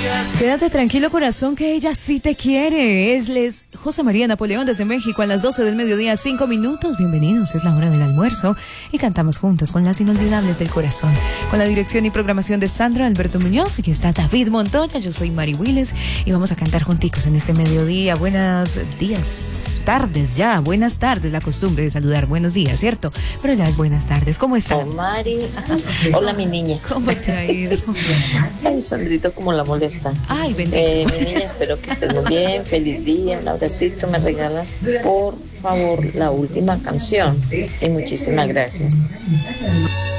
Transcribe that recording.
Quédate tranquilo, corazón, que ella sí te quiere. Es José María Napoleón desde México a las 12 del mediodía, 5 minutos. Bienvenidos, es la hora del almuerzo y cantamos juntos con las inolvidables del corazón. Con la dirección y programación de Sandra Alberto Muñoz, aquí está David Montoya, yo soy Mari Willes y vamos a cantar junticos en este mediodía. Buenos días, tardes ya, buenas tardes, la costumbre de saludar buenos días, ¿cierto? Pero ya es buenas tardes, ¿cómo están? Oh, Mari, hola mi niña. ¿Cómo te ha ido? Ay, Sandrito, ¿cómo la molesta? Ay, bendito. Mi niña, espero que estés muy bien, feliz día, un abracito, me regalas por favor la última canción y muchísimas gracias.